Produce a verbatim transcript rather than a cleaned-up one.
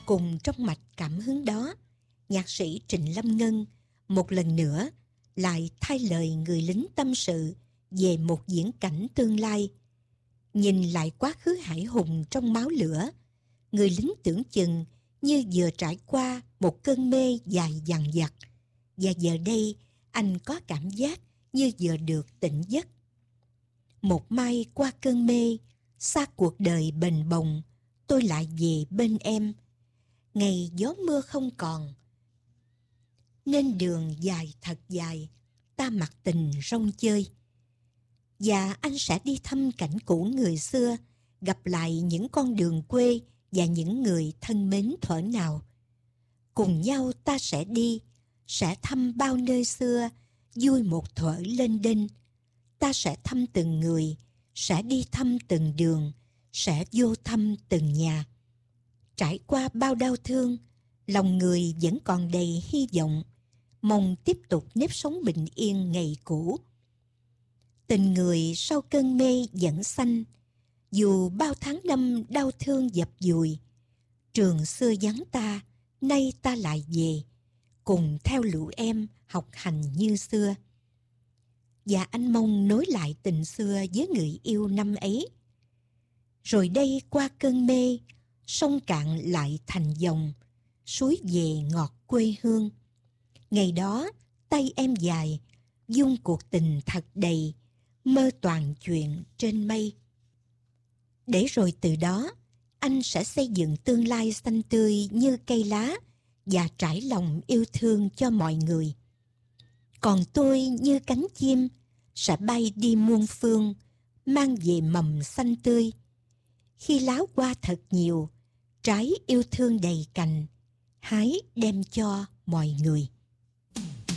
Cùng trong mạch cảm hứng đó, nhạc sĩ Trịnh Lâm Ngân một lần nữa lại thay lời người lính tâm sự về một viễn cảnh tương lai. Nhìn lại quá khứ hải hùng trong máu lửa, người lính tưởng chừng như vừa trải qua một cơn mê dài dằng dặc, và giờ đây anh có cảm giác như vừa được tỉnh giấc. Một mai qua cơn mê, xa cuộc đời bềnh bồng, tôi lại về bên em. Ngày gió mưa không còn, nên đường dài thật dài, ta mặc tình rong chơi. Và anh sẽ đi thăm cảnh cũ người xưa, gặp lại những con đường quê và những người thân mến thuở nào. Cùng nhau ta sẽ đi, sẽ thăm bao nơi xưa, vui một thuở lên đinh. Ta sẽ thăm từng người, sẽ đi thăm từng đường, sẽ vô thăm từng nhà. Trải qua bao đau thương, lòng người vẫn còn đầy hy vọng, mong tiếp tục nếp sống bình yên ngày cũ. Tình người sau cơn mê vẫn xanh, dù bao tháng năm đau thương dập dùi. Trường xưa vắng ta, nay ta lại về, cùng theo lũ em học hành như xưa. Và anh mong nối lại tình xưa với người yêu năm ấy. Rồi đây qua cơn mê, sông cạn lại thành dòng, suối về ngọt quê hương. Ngày đó tay em dài, dung cuộc tình thật đầy, mơ toàn chuyện trên mây. Để rồi từ đó, anh sẽ xây dựng tương lai xanh tươi như cây lá và trải lòng yêu thương cho mọi người. Còn tôi như cánh chim, sẽ bay đi muôn phương, mang về mầm xanh tươi. Khi lá hoa thật nhiều, trái yêu thương đầy cành, hái đem cho mọi người.